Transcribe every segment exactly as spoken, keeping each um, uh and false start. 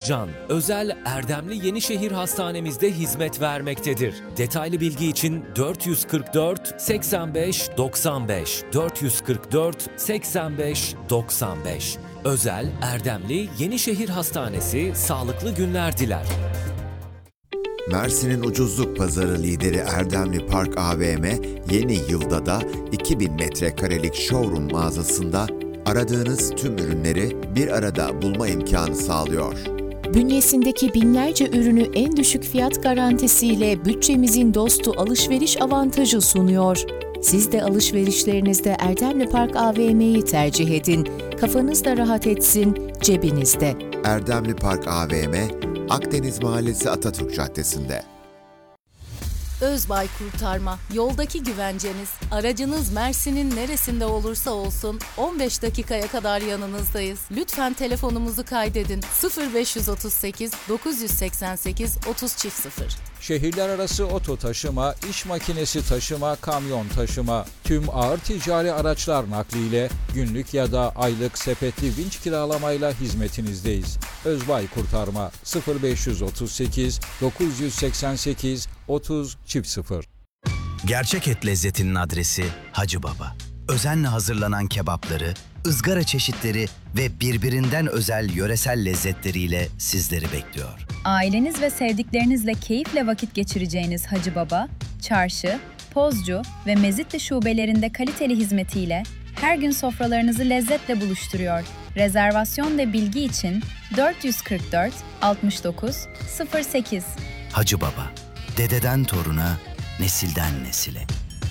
Özcan, özel Erdemli Yenişehir Hastanemizde hizmet vermektedir. Detaylı bilgi için dört yüz kırk dört seksen beş doksan beş dört yüz kırk dört seksen beş doksan beş. Özel Erdemli Yenişehir Hastanesi sağlıklı günler diler. Mersin'in ucuzluk pazarı lideri Erdemli Park A V M yeni yılda da iki bin metrekarelik showroom mağazasında aradığınız tüm ürünleri bir arada bulma imkanı sağlıyor. Bünyesindeki binlerce ürünü en düşük fiyat garantisiyle bütçemizin dostu alışveriş avantajı sunuyor. Siz de alışverişlerinizde Erdemli Park A V M'yi tercih edin. Kafanız da rahat etsin, cebinizde. Erdemli Park A V M, Akdeniz Mahallesi Atatürk Caddesi'nde. Özbay Kurtarma, yoldaki güvenceniz. Aracınız Mersin'in neresinde olursa olsun on beş dakikaya kadar yanınızdayız. Lütfen telefonumuzu kaydedin. sıfır beş otuz sekiz dokuz seksen sekiz otuz sıfır. Şehirler arası oto taşıma, iş makinesi taşıma, kamyon taşıma, tüm ağır ticari araçlar nakliyle günlük ya da aylık sepetli vinç kiralamayla hizmetinizdeyiz. Özbay Kurtarma sıfır beş otuz sekiz dokuz seksen sekiz otuz sıfır. Gerçek et lezzetinin adresi Hacı Baba. Özenle hazırlanan kebapları, ızgara çeşitleri ve birbirinden özel yöresel lezzetleriyle sizleri bekliyor. Aileniz ve sevdiklerinizle keyifle vakit geçireceğiniz Hacı Baba, Çarşı, Pozcu ve Mezitli şubelerinde kaliteli hizmetiyle her gün sofralarınızı lezzetle buluşturuyor. Rezervasyon ve bilgi için dört yüz kırk dört altmış dokuz sıfır sekiz. Hacı Baba, dededen toruna, nesilden nesile.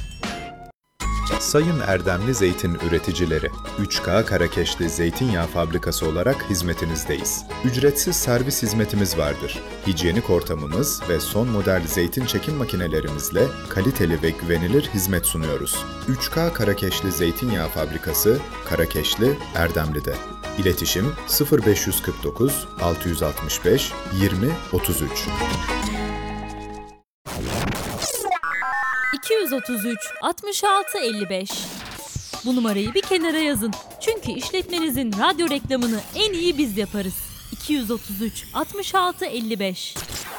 Sayın Erdemli Zeytin Üreticileri, üç K Karakeşli Zeytinyağı Fabrikası olarak hizmetinizdeyiz. Ücretsiz servis hizmetimiz vardır. Hijyenik ortamımız ve son model zeytin çekim makinelerimizle kaliteli ve güvenilir hizmet sunuyoruz. üç K Karakeşli Zeytinyağı Fabrikası, Karakeşli, Erdemli'de. İletişim sıfır beş kırk dokuz altı altı beş yirmi otuz üç. iki yüz otuz üç altmış altı elli beş. Bu numarayı bir kenara yazın. Çünkü işletmenizin radyo reklamını en iyi biz yaparız. iki yüz otuz üç altmış altı elli beş.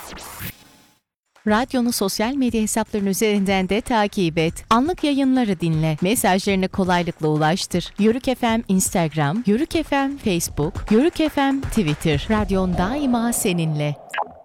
Radyonu sosyal medya hesapların üzerinden de takip et. Anlık yayınları dinle. Mesajlarını kolaylıkla ulaştır. Yörük F M Instagram, Yörük F M Facebook, Yörük F M Twitter. Radyon daima seninle.